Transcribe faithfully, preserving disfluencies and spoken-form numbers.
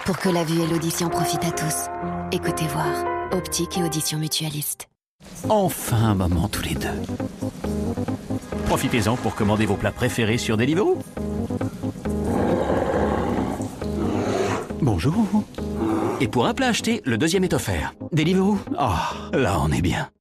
Pour que la vue et l'audition profitent à tous. Écoutez voir. Optique et audition mutualiste. Enfin un moment tous les deux. Profitez-en pour commander vos plats préférés sur Deliveroo. Bonjour. Et pour un plat acheté, le deuxième est offert. Deliveroo. Oh, là on est bien.